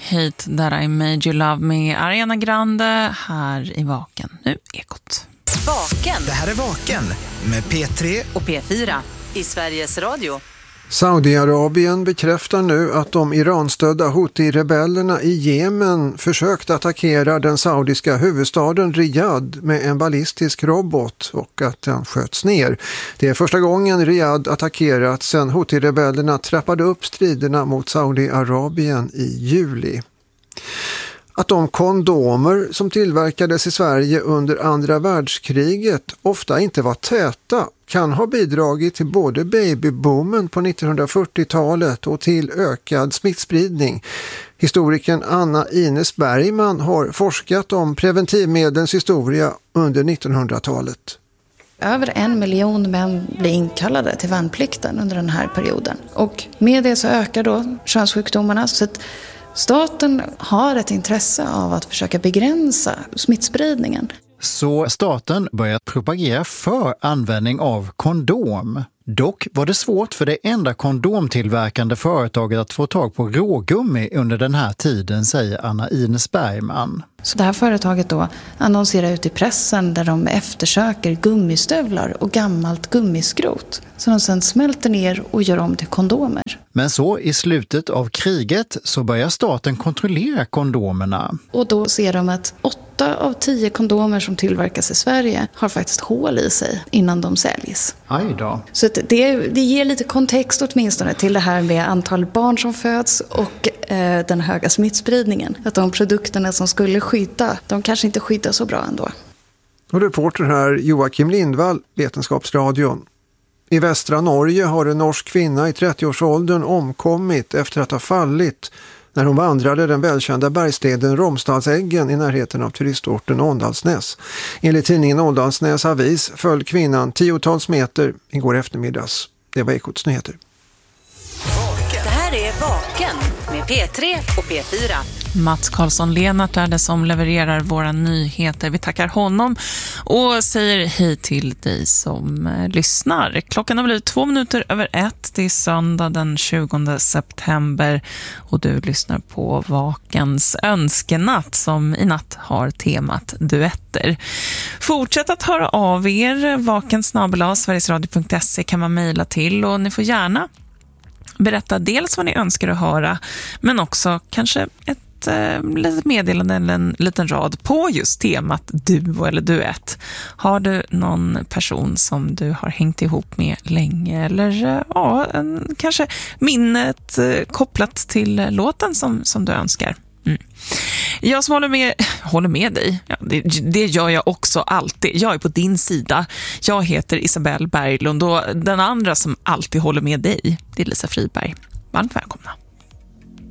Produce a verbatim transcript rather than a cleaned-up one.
Hate That I Made You Love med Ariana Grande här i Vaken. Nu Ekot. Vaken. Det här är Vaken med P tre och P fyra i Sveriges Radio. Saudiarabien bekräftar nu att de Iranstödda Houthi-rebellerna i Jemen försökt attackera den saudiska huvudstaden Riyadh med en ballistisk robot och att den sköts ner. Det är första gången Riyadh attackerats sedan Houthi-rebellerna trappade upp striderna mot Saudiarabien i juli. Att de kondomer som tillverkades i Sverige under andra världskriget ofta inte var täta kan ha bidragit till både babyboomen på nittonhundrafyrtiotalet och till ökad smittspridning. Historikern Anna Ines Bergman har forskat om preventivmedlens historia under nittonhundratalet. Över en miljon män blir inkallade till värnplikten under den här perioden. Och med det så ökar då könssjukdomarna, så att staten har ett intresse av att försöka begränsa smittspridningen. Så staten börjat propagera för användning av kondom. Dock var det svårt för det enda kondomtillverkande företaget att få tag på rågummi under den här tiden, säger Anna Ines Bergman. Så det här företaget då annonserar ut i pressen där de eftersöker gummistövlar och gammalt gummiskrot som de sedan smälter ner och gör om till kondomer. Men så i slutet av kriget så börjar staten kontrollera kondomerna. Och då ser de att åtta av tio kondomer som tillverkas i Sverige har faktiskt hål i sig innan de säljs. Aj då. Så att det, det ger lite kontext åtminstone till det här med antal barn som föds och eh, den höga smittspridningen. Att de produkterna som skulle skydda, de kanske inte skyddar så bra ändå. Och reporter här Joakim Lindvall, Vetenskapsradion. I västra Norge har en norsk kvinna i trettioårsåldern omkommit efter att ha fallit när hon vandrade den välkända bergsleden Romsdalseggen i närheten av turistorten Åndalsnäs. Enligt tidningen Åndalsnäs avis föll kvinnan tiotals meter igår eftermiddags. Det var Ekots nyheter. Det här är Vaken med P tre och P fyra. Mats Karlsson-Lenart är det som levererar våra nyheter. Vi tackar honom och säger hej till dig som eh, lyssnar. Klockan har blivit två minuter över ett. Det är söndag den tjugonde september och du lyssnar på Vakens önskenatt som i natt har temat duetter. Fortsätt att höra av er. Vaken snabel-a sverigesradio punkt se kan man mejla till och ni får gärna berätta dels vad ni önskar att höra men också kanske ett litet meddelande eller en liten rad på just temat duo eller duett. Har du någon person som du har hängt ihop med länge eller ja, en, kanske minnet kopplat till låten som, som du önskar? Mm. Jag som håller med, håller med dig, ja, det, det gör jag också alltid. Jag är på din sida. Jag heter Isabelle Berglund och den andra som alltid håller med dig, det är Lisa Friberg. Varmt välkomna.